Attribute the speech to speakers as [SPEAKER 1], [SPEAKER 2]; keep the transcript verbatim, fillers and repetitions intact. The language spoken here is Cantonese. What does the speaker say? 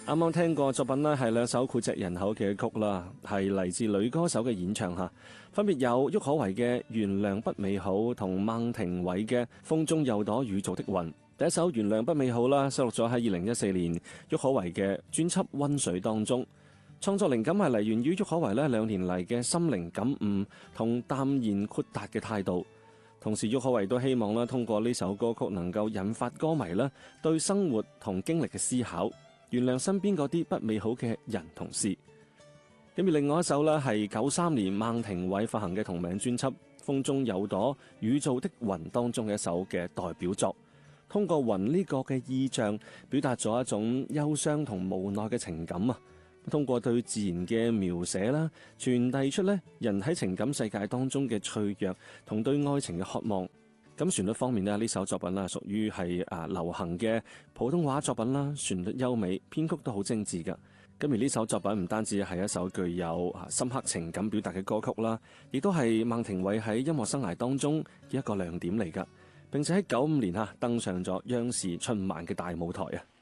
[SPEAKER 1] 啱啱聽過作品呢，係兩首膾炙人口嘅曲啦，係嚟自女歌手嘅演唱吓，分別有郁可唯嘅《原諒不美好》同孟庭葦嘅《風中有朵雨做的雲》。第一首《原諒不美好》啦，收錄咗喺二零一四年郁可唯嘅專輯《溫水》當中。創作靈感係嚟源於郁可唯呢兩年嚟嘅心靈感悟同淡然豁達嘅態度。同時，郁可唯都希望啦，通過呢首歌曲能夠引發歌迷啦對生活同經歷嘅思考，原諒身邊嗰啲不美好嘅人同事。咁而另外一首呢，係九三年孟庭葦發行嘅同名專輯《風中有朵雨做的雲》當中嘅一首嘅代表作。通過雲呢個嘅意象，表達咗一種憂傷同無奈嘅情感啊。通過對自然嘅描寫啦，傳遞出咧人喺情感世界當中嘅脆弱同對愛情嘅渴望。咁旋律方面呢，呢首作品啦，屬於係啊流行嘅普通話作品啦，旋律優美，編曲都好精緻噶。咁而呢首作品唔單止係一首具有啊深刻情感表達嘅歌曲啦，亦都係孟庭葦喺音樂生涯當中嘅一個亮點嚟噶。並且喺九五年啊登上咗央視春晚嘅大舞台啊。